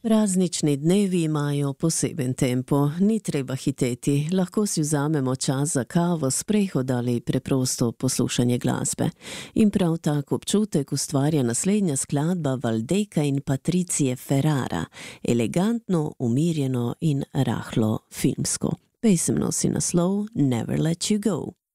Praznični dnevi imajo poseben tempo, ni treba hiteti, lahko si vzamemo čas za kavo, sprehod ali preprosto poslušanje glasbe. In prav tak občutek ustvarja naslednja skladba Valdeka in Patricie Ferrara, elegantno, umirjeno in rahlo filmsko. Pesem nosi naslov Never Let You Go.